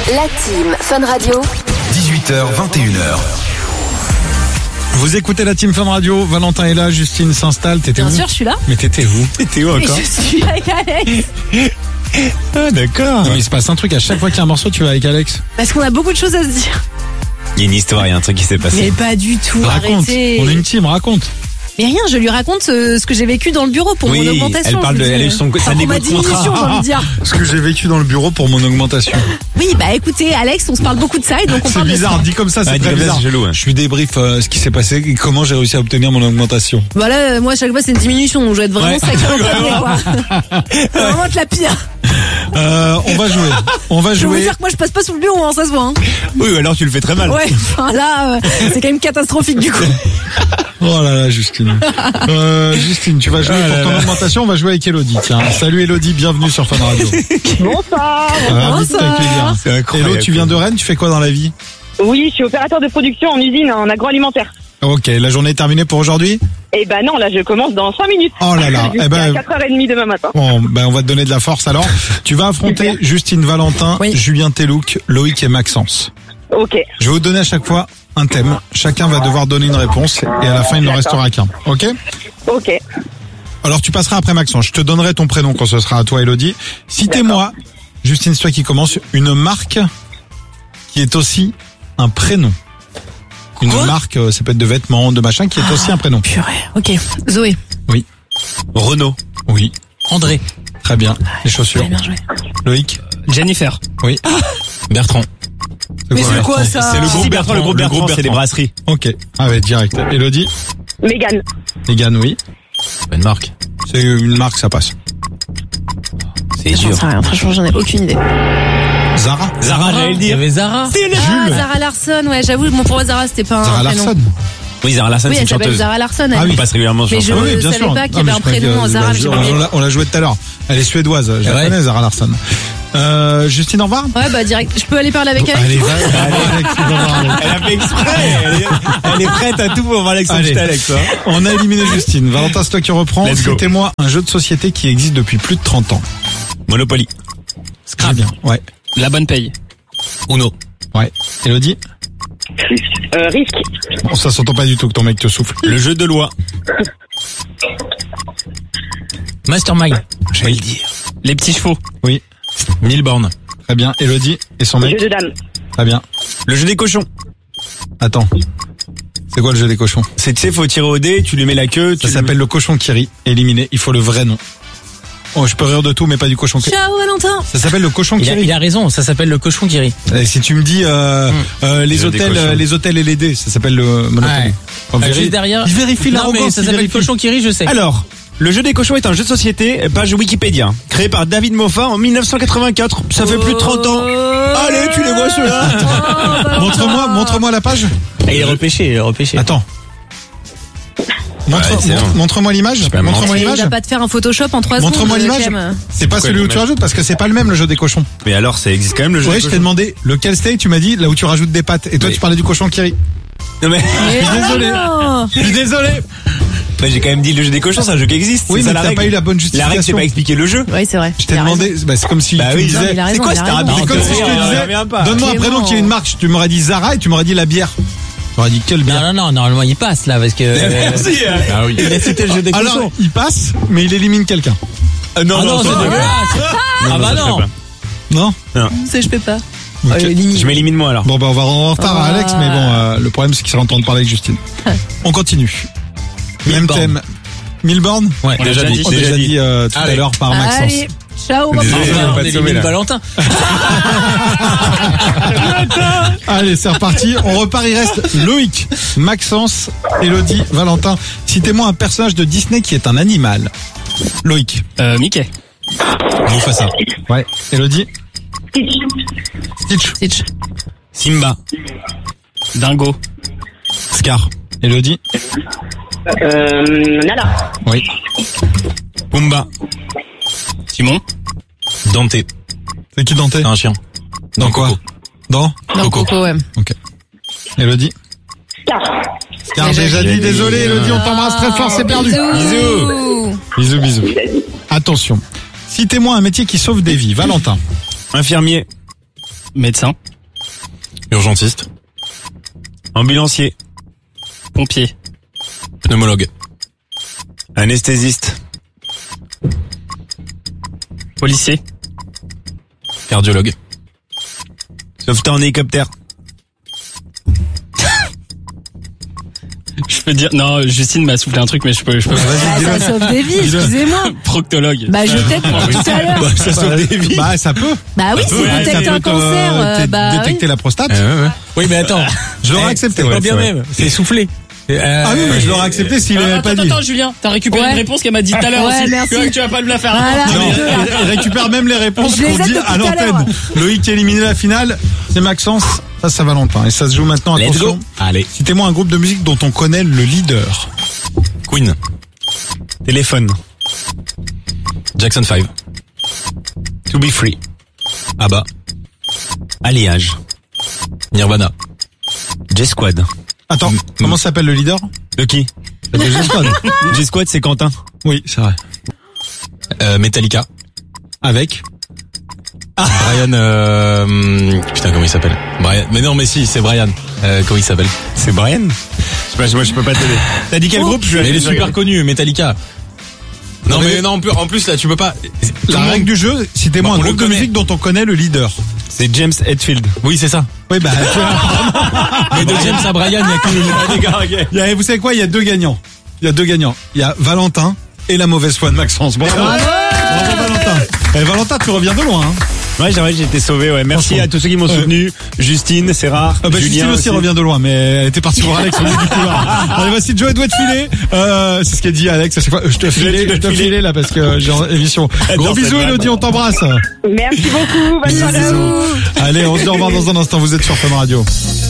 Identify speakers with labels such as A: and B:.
A: La team Fun Radio.
B: 18h, 21h.
C: Vous écoutez la team Fun Radio, Valentin est là, Justine s'installe, t'étais où?
D: Bien sûr, je suis là.
C: Mais t'étais où? T'étais où encore?
D: Je suis avec Alex.
C: Ah d'accord. Non, mais il se passe un truc, à chaque fois qu'il y a un morceau, tu vas avec Alex.
D: Parce qu'on a beaucoup de choses à se dire.
E: Il y a une histoire, il y a un truc qui s'est passé.
D: Mais pas du tout,
C: Raconte,
D: arrêtez.
C: on est une team, raconte.
D: Mais rien, je lui raconte ce que j'ai vécu dans le bureau pour mon augmentation.
E: Elle parle de
D: je lui dis.
E: elle, sa
D: Pour
E: négo
D: ma
E: de
D: diminution,
E: contrat.
D: j'ai envie de dire.
C: Ce que j'ai vécu dans le bureau pour mon augmentation.
D: Oui, bah écoutez, Alex, on se parle beaucoup de ça et donc on
C: C'est
D: parle
C: bizarre,
D: de
C: dit comme ça, c'est
E: Ah,
C: très
E: dit comme ça,
C: bizarre.
E: c'est chelou, hein.
C: Je lui débrief ce qui s'est passé et comment j'ai réussi à obtenir mon augmentation.
D: ça. Voilà, moi, à chaque fois, c'est une diminution, donc je vais être vraiment sacrément panier, quoi. C'est vraiment être la pire.
C: On va jouer. On va
D: Je vais vous
C: jouer.
D: dire que moi, je passe pas sous le bureau, hein, ça se voit. Hein.
E: Oui, alors tu le fais très mal.
D: Ouais, enfin là, c'est quand même catastrophique du coup.
C: Oh là là, Justine. Justine, tu vas jouer pour ton augmentation. On va jouer avec Elodie. Tiens, salut Elodie, bienvenue sur Fun Radio.
F: Bonsoir.
C: Ravi de t'accueillir.
E: C'est incroyable.
C: Hello, tu viens de Rennes, tu fais quoi dans la vie?
F: Oui, je suis opérateur de production en usine en agroalimentaire.
C: Ok, la journée est terminée pour aujourd'hui?
F: Et ben non, là je commence dans 5 minutes.
C: Oh là là,
F: Jusqu'à
C: eh ben,
F: 4h30 demain matin.
C: bon, ben on va te donner de la force alors. Tu vas affronter
F: Super.
C: Justine Valentin,
D: Oui.
C: Julien Telouk, Loïc et Maxence.
F: Ok,
C: Je vais vous donner à chaque fois un thème. Chacun va devoir donner une réponse et à la fin il ne restera qu'un. Ok?
F: ok.
C: Alors tu passeras après Maxence. Je te donnerai ton prénom quand ce sera à toi Elodie. Citez-moi, Justine, c'est toi qui commence, une marque qui est aussi un prénom. Une marque, ça peut être de vêtements, de machin, qui est aussi un prénom.
D: Purée. Ok, Zoé.
E: Renaud.
C: Oui.
G: André.
C: Très bien. Les chaussures.
D: Ouais, bien joué.
C: Loïc.
G: Jennifer.
C: Oui.
G: Bertrand.
D: Mais c'est quoi ça
E: C'est le groupe
G: Si,
E: Bertrand, le groupe Bertrand, c'est les brasseries.
C: Ok. Ah ouais, direct. Elodie.
F: Mégane.
C: Mégane, oui.
G: Bonne marque.
C: C'est une marque, ça passe.
G: C'est
D: J'en
G: dur.
D: sais rien, franchement, j'en ai aucune idée.
C: Zara.
E: Zara, j'allais le
G: Il y
E: dire.
G: avait Zara.
D: Ah, Zara Larsson, ouais, j'avoue, pour moi, Zara, c'était pas
C: Zara
D: un prénom.
C: Larsson.
E: Oui, Zara Larson,
D: Oui,
E: c'est
D: elle
E: une
D: s'appelle
E: chanteuse.
D: Zara Larsson.
C: Ah
D: elle.
C: oui.
E: On passe régulièrement sur
D: Mais
E: ça.
C: Ah oui, bien
D: savais
C: sûr.
D: pas qu'il y
C: Ah, mais
D: avait un
C: je croyais
D: prénom
C: que-
D: Zara, mais j'ai pas oublié.
C: on l'a joué tout à l'heure. Elle est suédoise. Je la
G: Ouais.
C: connais, Zara Larsson. Justine, au revoir.
D: Ouais, bah direct, je peux aller parler avec elle.
C: Allez, va. Alex, tu vas voir, Alex.
E: Elle a fait exprès. Elle est prête à tout pour voir Alex
C: Allez.
E: Alex. Hein.
C: On a éliminé Justine. Valentin, c'est toi qui reprends.
E: Let's go.
C: Citez-moi un jeu de société qui existe depuis plus de 30 ans.
E: Monopoly.
C: Très bien. Ouais.
G: La bonne paye. Uno.
C: Ouais. Elodie?
F: Risque.
C: Bon, ça s'entend pas du tout que ton mec te souffle.
E: Le jeu de loi.
G: Mastermind.
E: Je vais le dire.
G: Les petits chevaux.
C: Oui.
G: 1000 bornes.
C: Très bien. Elodie et son
F: Jeu
C: mec?
F: de dame.
C: Très bien.
E: Le jeu des cochons.
C: Attends. C'est quoi le jeu des cochons?
E: C'est, tu sais, faut tirer au dé, tu lui mets la queue.
C: Ça s'appelle le cochon qui rit. Éliminé. Il faut le vrai nom. Oh, je peux rire de tout, mais pas du cochon qui rit.
D: Ciao, Valentin.
C: Ça s'appelle le cochon qui rit.
G: Il a raison, ça s'appelle le cochon qui rit.
C: Et si tu me dis les
E: jeu des cochons.
C: hôtels et les dés, ça s'appelle le Monopoly.
G: Ouais.
C: On vérifie-
G: Juste derrière.
C: Il vérifie
G: Non, mais
C: l'arrogance.
G: ça
C: il
G: s'appelle
C: vérifie.
G: cochon qui rit, je sais.
E: Alors, le jeu des cochons est un jeu de société, page Wikipédia, créé par David Moffat en 1984. Ça fait plus de 30 ans. Allez, tu les vois ceux-là.
C: Montre-moi la page.
G: Et il est repêché,
C: Attends.
E: c'est bon.
C: Montre-moi l'image.
E: pas
C: Montre-moi
D: Il
C: l'image.
D: va pas te faire un Photoshop en 3 secondes.
C: Montre-moi l'image.
D: Clem.
C: C'est pas
E: quoi,
C: celui où tu
E: l'image
C: rajoutes parce que c'est pas le même le jeu des cochons.
E: Mais alors, ça existe quand même le jeu
C: Oui,
E: des
C: je t'ai
E: cochons.
C: demandé lequel steak, tu m'as dit là où tu rajoutes des pâtes. Et toi
E: Oui.
C: tu parlais du cochon qui rit.
E: Non mais,
D: Mais
C: désolé.
D: non.
C: Je suis désolé.
E: mais j'ai quand même dit le jeu des cochons, c'est un jeu qui existe.
C: Oui,
E: c'est
C: mais
E: ça la
C: t'as
E: règle.
C: pas eu la bonne
E: La règle, c'est
C: justification.
E: pas expliquer le jeu.
D: Oui, c'est vrai.
C: Je t'ai
D: Il a
C: demandé,
D: raison.
C: bah, c'est comme si
E: Bah
C: tu
E: oui,
C: me
D: Non, mais
C: disais.
D: il a
E: C'est
D: raison,
E: quoi
D: il a
E: cette
D: raison.
E: arabe
C: C'est comme si je te
E: on
C: disais,
E: revient pas.
C: donne-moi un
D: Clément.
C: prénom qui a une marque. Tu m'aurais dit Zara et tu m'aurais dit la bière. J'aurais dit quelle bière.
G: Non, normalement il passe là parce que.
E: Merci.
G: Ah oui. Il a cité le jeu des cochons.
C: Alors, il passe, mais il élimine quelqu'un.
E: Non,
G: Ah non, c'est
E: ça,
G: dégueulasse. Ah bah
E: ça, je fais
G: non.
E: pas.
C: Non?
D: C'est je peux pas.
C: Ok.
E: Je m'élimine moi alors.
C: Bon, bah, on va en retard à
D: Ah.
C: Alex, mais bon, le problème, c'est qu'il s'est entendu parler avec Justine. On continue. Même
G: bornes.
C: thème. 1000 bornes?
G: Ouais,
E: On l'a déjà dit.
C: On l'a déjà dit tout à
G: Allez.
C: l'heure par Maxence.
D: Allez, ciao.
E: Désolé.
D: Valentin.
E: je vais
G: on
E: pas te sauver,
G: élimine
E: là.
G: Valentin.
C: Allez, c'est reparti. On repart, il reste Loïc, Maxence, Elodie, Valentin. Citez-moi un personnage de Disney qui est un animal. Loïc.
G: Mickey.
C: Mufasa. Ouais. Elodie.
F: Stitch.
C: Stitch.
D: Stitch.
E: Simba.
G: Dingo.
E: Scar.
C: Elodie.
F: Nala.
C: Oui.
E: Pumba.
G: Simon.
E: Dante.
C: C'est qui Dante?
E: C'est un chien.
C: Dans quoi? Dans?
D: Non, Coco, ouais.
C: Ok. Elodie.
F: Scar.
C: Car déjà dit, désolé Elodie, on t'embrasse très fort, c'est perdu.
D: Bisous.
C: Bisous, bisous. Attention. Citez-moi un métier qui sauve des vies. Valentin.
E: Infirmier.
G: Médecin.
B: Urgentiste.
E: Ambulancier.
G: Pompier.
B: Pneumologue.
E: Anesthésiste.
G: Policier.
B: Cardiologue.
E: Sauveteur en hélicoptère.
G: Je peux dire, non, Justine m'a soufflé un truc, mais je peux.
D: Ça sauve des vies, excusez-moi.
G: Proctologue.
D: Bah, je t'aide depuis tout à l'heure.
E: Ça sauve des vies.
C: Bah, ça peut.
D: Bah oui, c'est
C: Ouais,
D: détecter
C: ça
D: un
C: peut
D: cancer. Bah oui.
C: détecter la prostate.
B: Oui, mais attends.
C: Je l'aurais accepté.
B: C'est
C: ouais,
B: pas bien
C: c'est vrai.
B: même. C'est soufflé.
C: Ah oui, mais je l'aurais accepté s'il avait pas dit.
G: Attends, Julien, t'as récupéré
D: Ouais.
G: une réponse qu'elle m'a dit tout à l'heure
D: Ouais,
G: aussi.
D: merci.
G: Tu vas pas me la faire.
D: Voilà.
C: Non,
D: les deux, là.
C: il récupère même les réponses
D: Je les
C: qu'on
D: aide
C: dit
D: depuis
C: à
D: tout à l'heure.
C: l'antenne. Loïc qui a éliminé la finale, c'est Maxence face à Valentin. Et ça se joue maintenant,
B: Let's
C: attention.
B: go. Allez.
C: Citez-moi un groupe de musique dont on connaît le leader.
B: Queen.
E: Téléphone.
B: Jackson 5.
E: To be free.
B: ABBA.
E: Alliage.
B: Nirvana.
E: J-Squad.
C: Attends, comment s'appelle le leader?
E: De qui?
C: De G-Squad.
E: J-Squad, c'est Quentin.
C: Oui, c'est vrai.
B: Metallica.
C: Avec?
B: Brian, putain, comment il s'appelle? Brian. Mais non, mais si, c'est Brian. Comment il s'appelle?
E: C'est Brian? Moi, je peux pas t'aider. T'as dit quel groupe?
B: Mais il est super connu, Metallica. Non, mais non, en plus, là, tu peux pas.
C: La règle du jeu, citez-moi
B: Bon,
C: un
B: on le
C: groupe de
B: connaît.
C: musique dont on connaît le leader.
E: C'est James Hetfield.
B: Oui, c'est ça.
C: Oui, bah, tu vois.
B: Mais de James à Brian, il y a que
C: Il y a- vous savez quoi? Il y a deux gagnants. Il y a Valentin et la mauvaise foi de Maxence. Bravo. Bravo, Valentin. Eh, Valentin, tu reviens de loin, hein.
E: Ouais, j'ai été sauvé, ouais. Merci
C: Franchement.
E: à tous ceux qui m'ont soutenu. Justine, c'est rare.
C: Ah bah, Justine
E: Julien
C: aussi revient de loin, mais elle était partie voir Alex au bout du couloir. Allez, voici Joe doit te filer. C'est ce qu'a dit Alex à chaque fois. Je te filais là parce que j'ai émission. Gros
E: Non, c'est
C: bisous
E: vrai,
C: Elodie, on t'embrasse.
F: Merci beaucoup. Bonne soirée à vous.
C: Allez, on se dit au revoir dans un instant. Vous êtes sur Fun Radio.